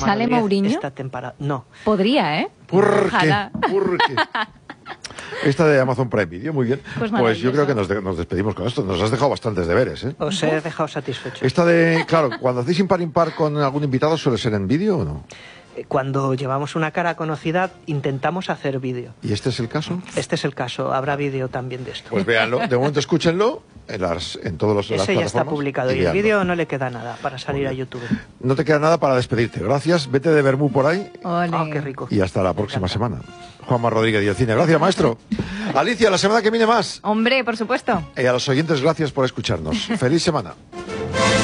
¿Sale Mourinho? Esta temporada. No. Podría, ¿eh? ¿Por Ojalá. qué? ¿Por qué? Esta de Amazon Prime Video, muy bien. Pues yo creo que nos despedimos con esto. Nos has dejado bastantes deberes, ¿eh? Os he dejado satisfecho. Esta de, claro, cuando hacéis impar con algún invitado, ¿suele ser en vídeo o no? Cuando llevamos una cara conocida, intentamos hacer vídeo. ¿Y este es el caso? Este es el caso. Habrá vídeo también de esto. Pues véanlo. De momento escúchenlo en todos los Ese ya está publicado y el véanlo. vídeo no le queda nada para salir a YouTube. No te queda nada para despedirte. Gracias. Vete de Bermú por ahí. Oh, qué rico. Y hasta la próxima semana. Juanma Rodríguez y el cine. Gracias, maestro. Alicia, la semana que viene más. Hombre, por supuesto. Y a los oyentes, gracias por escucharnos. Feliz semana.